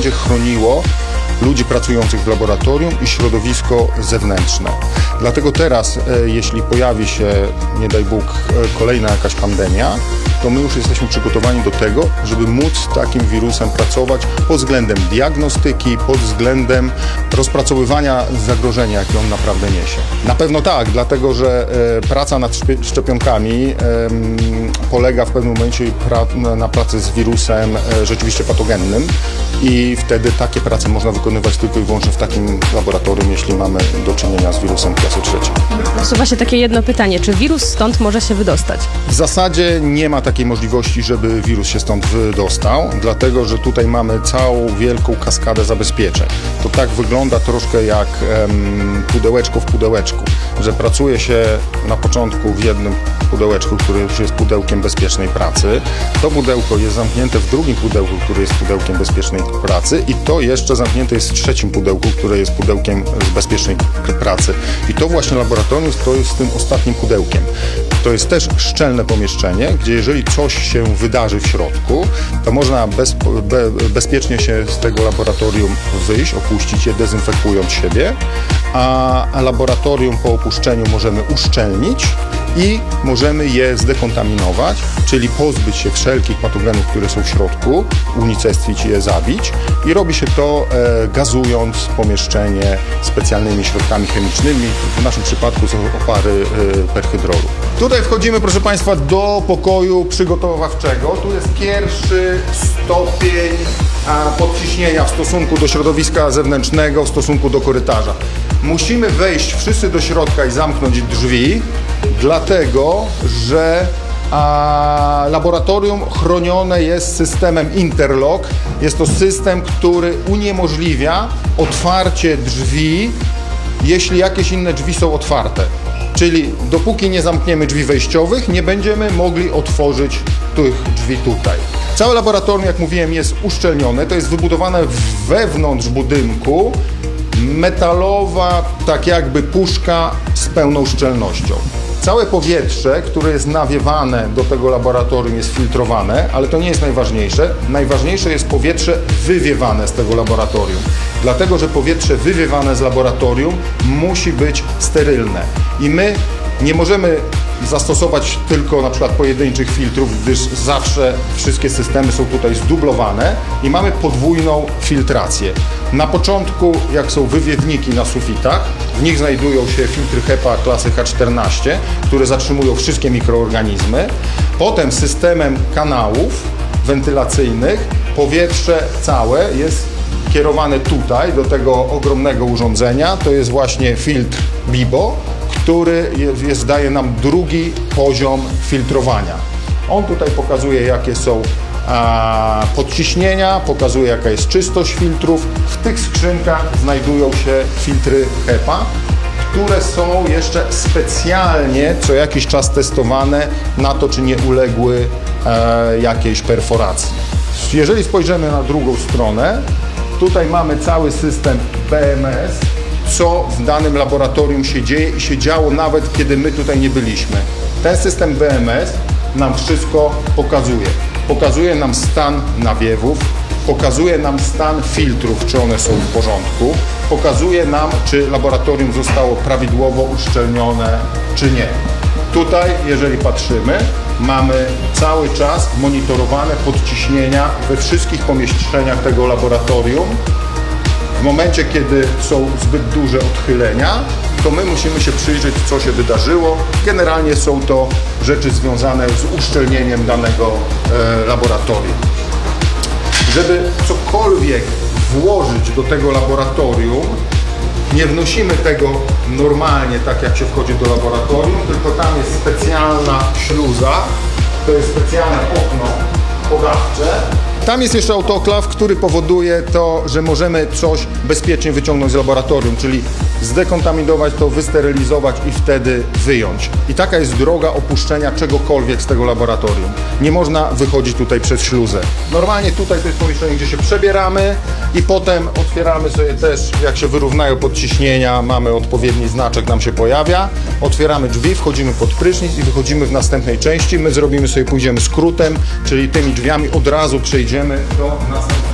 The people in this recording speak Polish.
będzie chroniło ludzi pracujących w laboratorium i środowisko zewnętrzne. Dlatego teraz, jeśli pojawi się, nie daj Bóg, kolejna jakaś pandemia, to my już jesteśmy przygotowani do tego, żeby móc z takim wirusem pracować pod względem diagnostyki, pod względem rozpracowywania zagrożenia, jakie on naprawdę niesie. Na pewno tak, dlatego że praca nad szczepionkami polega w pewnym momencie na pracy z wirusem rzeczywiście patogennym i wtedy takie prace można wykonywać tylko i wyłącznie w takim laboratorium, jeśli mamy do czynienia z wirusem klasy trzeciej. Nasuwa się takie jedno pytanie, czy wirus stąd może się wydostać? W zasadzie nie ma takiej możliwości, żeby wirus się stąd wydostał, dlatego że tutaj mamy całą wielką kaskadę zabezpieczeń. To tak wygląda troszkę jak pudełeczko w pudełeczku, że pracuje się na początku w jednym pudełeczku, które już jest pudełkiem bezpiecznej pracy. To pudełko jest zamknięte w drugim pudełku, które jest pudełkiem bezpiecznej pracy i to jeszcze zamknięte jest w trzecim pudełku, które jest pudełkiem z bezpiecznej pracy. I to właśnie laboratorium to jest tym ostatnim pudełkiem. To jest też szczelne pomieszczenie, gdzie jeżeli coś się wydarzy w środku, to można bezpiecznie się z tego laboratorium wyjść, opuścić je, dezynfekując siebie, a laboratorium po opuszczeniu możemy uszczelnić i możemy je zdekontaminować, czyli pozbyć się wszelkich patogenów, które są w środku, unicestwić je, zabić i robi się to gazując pomieszczenie specjalnymi środkami chemicznymi. W naszym przypadku są opary perhydrolu. Tutaj wchodzimy, proszę Państwa, do pokoju przygotowawczego. Tu jest pierwszy stopień podciśnienia w stosunku do środowiska zewnętrznego, w stosunku do korytarza. Musimy wejść wszyscy do środka i zamknąć drzwi, dlatego że laboratorium chronione jest systemem interlock. Jest to system, który uniemożliwia otwarcie drzwi, jeśli jakieś inne drzwi są otwarte. Czyli dopóki nie zamkniemy drzwi wejściowych, nie będziemy mogli otworzyć tych drzwi tutaj. Całe laboratorium, jak mówiłem, jest uszczelnione. To jest wybudowane wewnątrz budynku. Metalowa, tak jakby puszka z pełną szczelnością. Całe powietrze, które jest nawiewane do tego laboratorium, jest filtrowane, ale to nie jest najważniejsze. Najważniejsze jest powietrze wywiewane z tego laboratorium. Dlatego, że powietrze wywiewane z laboratorium musi być sterylne. I my nie możemy zastosować tylko na przykład pojedynczych filtrów, gdyż zawsze wszystkie systemy są tutaj zdublowane i mamy podwójną filtrację. Na początku, jak są wywiewniki na sufitach, w nich znajdują się filtry HEPA klasy H14, które zatrzymują wszystkie mikroorganizmy. Potem systemem kanałów wentylacyjnych powietrze całe jest kierowane tutaj do tego ogromnego urządzenia. To jest właśnie filtr BIBO, który daje nam drugi poziom filtrowania. On tutaj pokazuje, jakie są podciśnienia, pokazuje, jaka jest czystość filtrów. W tych skrzynkach znajdują się filtry HEPA, które są jeszcze specjalnie co jakiś czas testowane na to, czy nie uległy jakiejś perforacji. Jeżeli spojrzymy na drugą stronę, tutaj mamy cały system BMS, co w danym laboratorium się dzieje i się działo nawet kiedy my tutaj nie byliśmy. Ten system BMS nam wszystko pokazuje. Pokazuje nam stan nawiewów, pokazuje nam stan filtrów, czy one są w porządku, pokazuje nam, czy laboratorium zostało prawidłowo uszczelnione, czy nie. Tutaj, jeżeli patrzymy, mamy cały czas monitorowane podciśnienia we wszystkich pomieszczeniach tego laboratorium. W momencie, kiedy są zbyt duże odchylenia, to my musimy się przyjrzeć, co się wydarzyło. Generalnie są to rzeczy związane z uszczelnieniem danego laboratorium. Żeby cokolwiek włożyć do tego laboratorium, nie wnosimy tego normalnie, tak jak się wchodzi do laboratorium, tylko tam jest specjalna śluza, to jest specjalne okno podawcze. Tam jest jeszcze autoklaw, który powoduje to, że możemy coś bezpiecznie wyciągnąć z laboratorium, czyli zdekontaminować to, wysterylizować i wtedy wyjąć. I taka jest droga opuszczenia czegokolwiek z tego laboratorium. Nie można wychodzić tutaj przez śluzę. Normalnie tutaj to jest pomieszczenie, gdzie się przebieramy i potem otwieramy sobie też, jak się wyrównają podciśnienia, mamy odpowiedni znaczek, nam się pojawia. Otwieramy drzwi, wchodzimy pod prysznic i wychodzimy w następnej części. My zrobimy sobie, pójdziemy skrótem, czyli tymi drzwiami od razu przejdziemy do następnego.